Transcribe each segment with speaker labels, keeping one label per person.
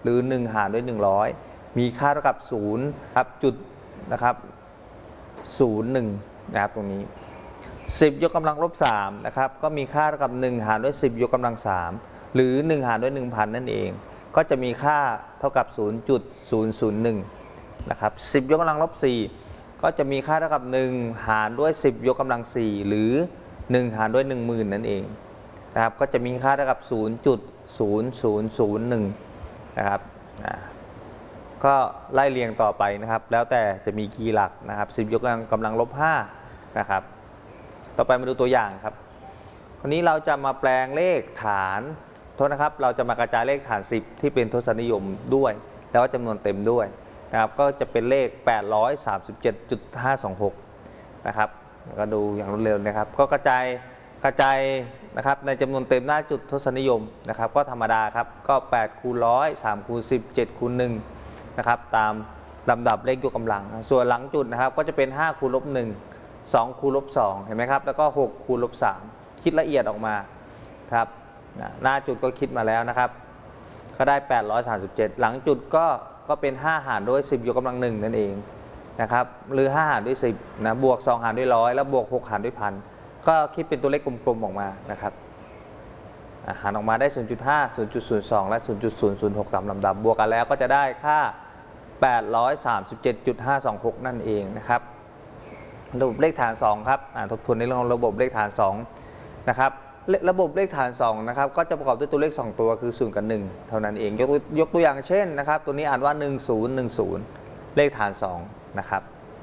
Speaker 1: หรือ1หารด้วย100มีค่าเท่ากับ0ครับจุดนะครับ01นะครับตรงนี้10 ยกกำลังลบ3นะครับก็มีค่าเท่ากับ1หารด้วย10 ยกกำลัง3หรือ1หารด้วย 1,000 นั่นเองก็จะมีค่าเท่ากับ 0.001 นะครับ10 ยกกำลังลบ4ก็จะมีค่าเท่ากับ1หารด้วย10 ยกกำลัง4หรือ1หารด้วย 10,000 นั่นเองนะครับก็จะมีค่าเท่ากับ 0.0001 นะครับก็ไล่เรียงต่อไปนะครับแล้วแต่จะมีกี่หลักนะครับ10 ยกกำลังลบ5นะครับต่อไปมาดูตัวอย่างครับวันนี้เราจะมาแปลงเลขฐานโทษนะครับเราจะมากระจายเลขฐาน10ที่เป็นทศนิยมด้วยแล้วก็จำนวนเต็มด้วยนะครับก็จะเป็นเลข 837.526 นะครับก็ดูอย่างรวดเร็วนะครับก็กระจายนะครับในจำนวนเต็มหน้าจุดทศนิยมนะครับก็ธรรมดาครับก็8คูณ100 3คูณ10 7คูณ1นะครับตามลำดับเลขยกกำลังส่วนหลังจุดนะครับก็จะเป็น5คูณลบ1 2คูณลบ2เห็นไหมครับแล้วก็6คูณลบ3คิดละเอียดออกมาครับหน้าจุดก็คิดมาแล้วนะครับก็ได้837หลังจุดก็เป็น5หารด้วย10 ยกกำลัง1นั่นเองนะครับหรือ5หารด้วย10นะบวก2หารด้วย100แล้วบวก6หารด้วย1,000ก็คิดเป็นตัวเลขกลมๆออกมานะครับหารออกมาได้ 0.5 0.02 และ 0.006 ตามลำดับบวกกันแล้วก็จะได้ค่า 837.526 นั่นเองนะครับระบบเลขฐาน2ครับทบทวนในเรื่องของระบบเลขฐาน2นะครับระบบเลขฐาน2นะครับก็จะประกอบด้วยตัวเลข2ตัวคือ0กับ1เท่านั้นเองยกตัวอย่างเช่นนะครับตัวนี้อ่านว่า1010เลขฐาน2นะครับ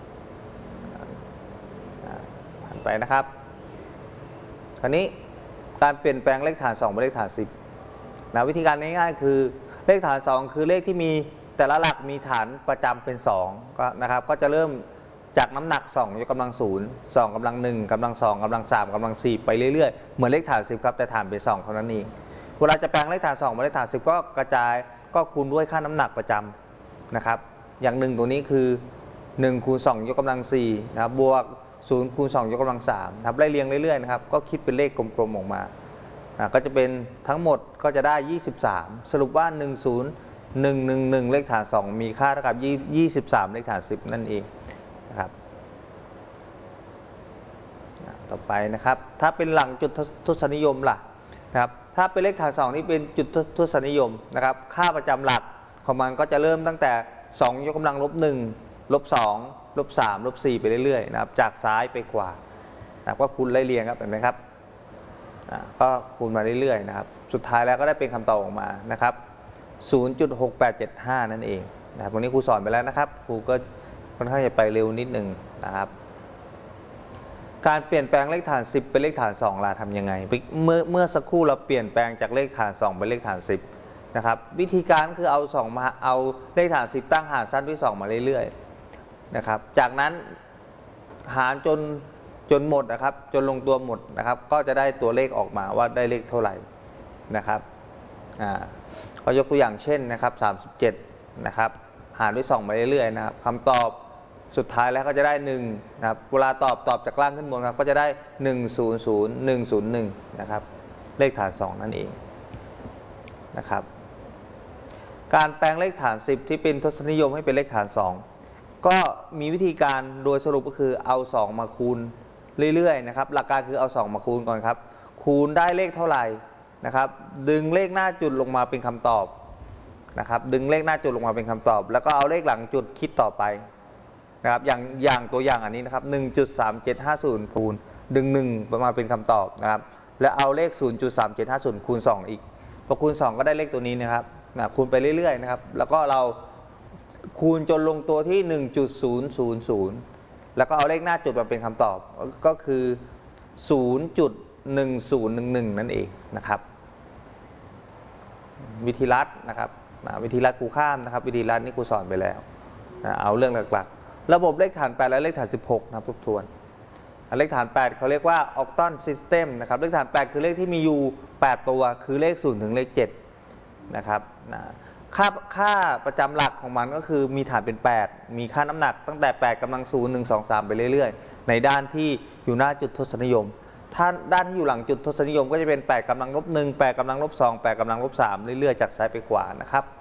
Speaker 1: ผ่านไปนะครับคราวนี้การเปลี่ยนแปลงเลขฐาน2เป็นเลขฐาน10นะวิธีการง่ายๆคือเลขฐาน2คือเลขที่มีแต่ละหลักมีฐานประจำเป็น2ก็นะครับก็จะเริ่มจากน้ำหนัก2 ยกกำลัง0 2กำลัง1กำลัง2กำลัง3กำลัง4ไปเรื่อยๆเหมือนเลขฐาน10ครับแต่ฐานเป็น2เท่านั้นเองเวลาจะแปลงเลขฐาน2เป็นเลขฐาน10ก็กระจายก็คูณด้วยค่าน้ำหนักประจำนะครับอย่าง1ตัวนี้คือ1คูณ2 ยกกำลัง4นะครับบวก0คูณ2 ยกกำลัง3ครับไล่เรียงเรื่อยๆนะครับก็คิดเป็นเลขกลมๆออกมาก็จะเป็นทั้งหมดก็จะได้23สรุปว่า10111เลขฐาน2มีค่าเท่ากับ23เลขฐาน10นั่นเองนะครับต่อไปนะครับถ้าเป็นหลังจุดทศนิยมล่ะนะครับถ้าเป็นเลขฐาน2นี่เป็นจุดทศนิยมนะครับค่าประจำหลักของมันก็จะเริ่มตั้งแต่2 ยกกำลังลบ1ลบ2ลบ3ลบ4ไปเรื่อยๆนะครับจากซ้ายไปขวานะก็คูณไล่เรียงครับเห็นไหมครับก็คูณมาเรื่อยๆนะครับสุดท้ายแล้วก็ได้เป็นคำตอบออกมานะครับ 0.6875 นั่นเองนะครับวันนี้ครูสอนไปแล้วนะครับครูก็ค่อนข้างจะไปเร็วนิดหนึ่งนะครับการเปลี่ยนแปลงเลขฐาน10เป็นเลขฐาน2ล่ะทำยังไงเมื่อสักครู่เราเปลี่ยนแปลงจากเลขฐาน2เป็นเลขฐาน10นะครับวิธีการคือเอาเลขฐาน10ตั้งหารสั้นด้วย2มาเรื่อยๆนะครับจากนั้นหารจนหมดนะครับจนลงตัวหมดนะครับก็จะได้ตัวเลขออกมาว่าได้เลขเท่าไหร่นะครับก็ยกตัวอย่างเช่นนะครับ37นะครับหารด้วย2มาเรื่อยๆนะครับคำตอบสุดท้ายแล้วก็จะได้1นะครับเวลาตอบจากล่างขึ้นบนครับก็จะได้100101นะครับเลขฐาน2นั่นเองนะครับการแปลงเลขฐาน10ที่เป็นทศนิยมให้เป็นเลขฐาน2ก็มีวิธีการโดยสรุปก็คือเอา2มาคูณเรื่อยๆนะครับหลักการคือเอา2มาคูณก่อนครับคูณได้เลขเท่าไหร่นะครับดึงเลขหน้าจุดลงมาเป็นคำตอบนะครับดึงเลขหน้าจุดลงมาเป็นคำตอบแล้วก็เอาเลขหลังจุดคิดต่อไปนะครับอย่างตัวอย่างอันนี้นะครับ 1.3750 คูณดึง1มาเป็นคำตอบนะครับแล้วเอาเลข 0.3750 คูณ2อีกพอคูณ2ก็ได้เลขตัวนี้นะครับคูณไปเรื่อยๆนะครับแล้วก็เราคูณจนลงตัวที่ 1.000 แล้วก็เอาเลขหน้าจุดมาเป็นคำตอบก็คือ 0.1011 นั่นเองนะครับวิธีลัดนะครับวิธีลัดครูข้ามนะครับวิธีลัดนี่ครูสอนไปแล้วเอาเรื่องหลักๆระบบเลขฐาน8และเลขฐาน16นะครับทบทวนเลขฐาน8เขาเรียกว่า octal system นะครับเลขฐาน8คือเลขที่มีอยู่8ตัวคือเลข0ถึงเลข7นะครับค่าประจำหลักของมันก็คือมีฐานเป็น8มีค่าน้ำหนักตั้งแต่8กำลัง0 1 2 3ไปเรื่อยๆในด้านที่อยู่หน้าจุดทศนิยมถ้าด้านที่อยู่หลังจุดทศนิยมก็จะเป็น8กำลังลบ1 8กำลังลบ2 8กำลังลบ3เรื่อยๆจากซ้ายไปขวานะครับ